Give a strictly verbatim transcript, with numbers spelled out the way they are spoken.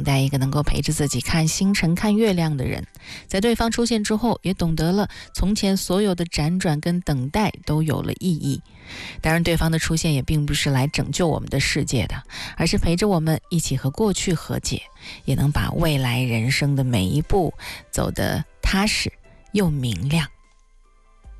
等待一个能够陪着自己看星辰看月亮的人。在对方出现之后，也懂得了从前所有的辗转跟等待都有了意义。当然对方的出现也并不是来拯救我们的世界的，而是陪着我们一起和过去和解，也能把未来人生的每一步走得踏实又明亮。